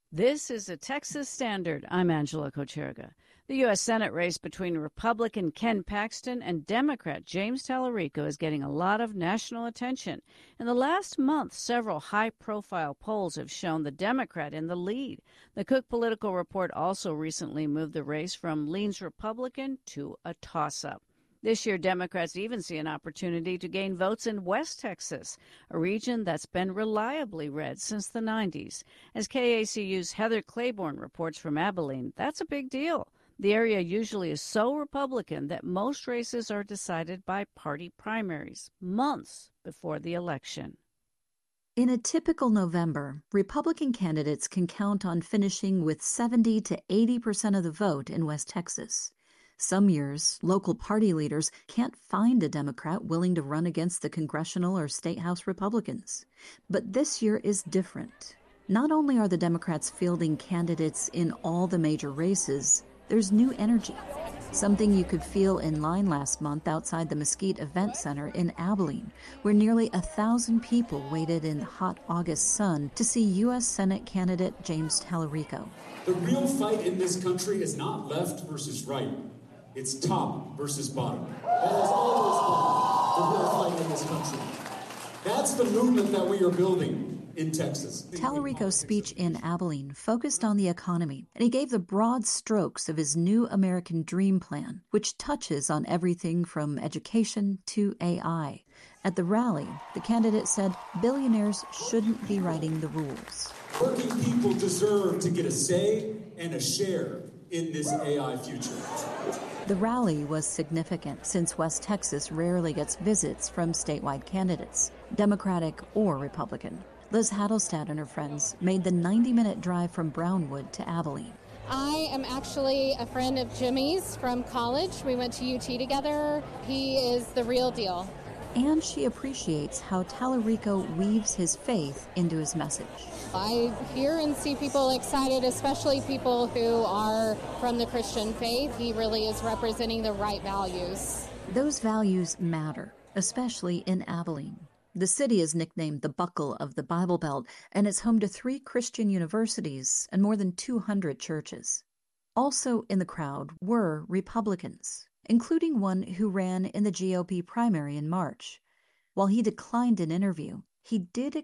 This is a Texas Standard. I'm Angela Kocherga. The U.S. Senate race between Republican Ken Paxton and Democrat James Tallarico is getting a lot of national attention. In the last month, several high-profile polls have shown the Democrat in the lead. The Cook Political Report also recently moved the race from leans Republican to a toss-up. This year, Democrats even see an opportunity to gain votes in West Texas, a region that's been reliably red since the 90s. As KACU's Heather Claiborne reports from Abilene, that's a big deal. The area usually is so Republican that most races are decided by party primaries, months before the election. In a typical November, Republican candidates can count on finishing with 70 to 80% of the vote in West Texas. Some years, local party leaders can't find a Democrat willing to run against the congressional or state house Republicans. But this year is different. Not only are the Democrats fielding candidates in all the major races, there's new energy. Something you could feel in line last month outside the Mesquite Event Center in Abilene, where nearly 1,000 people waited in the hot August sun to see U.S. Senate candidate James Tallarico. The real fight in this country is not left versus right. It's top versus bottom. That has always been the real fight in this country. That's the movement that we are building in Texas. Tallarico's speech in Abilene focused on the economy, and he gave the broad strokes of his new American Dream Plan, which touches on everything from education to AI. At the rally, the candidate said billionaires shouldn't be writing the rules. Working people deserve to get a say and a share in this AI future. The rally was significant since West Texas rarely gets visits from statewide candidates, Democratic or Republican. Liz Hadelstad and her friends made the 90-minute drive from Brownwood to Abilene. I am actually a friend of Jimmy's from college. We went to UT together. He is the real deal. And she appreciates how Tallarico weaves his faith into his message. I hear and see people excited, especially people who are from the Christian faith. He really is representing the right values. Those values matter, especially in Abilene. The city is nicknamed the Buckle of the Bible Belt, and it's home to 3 Christian universities and more than 200 churches. Also in the crowd were Republicans, including one who ran in the GOP primary in March. While he declined an interview, he did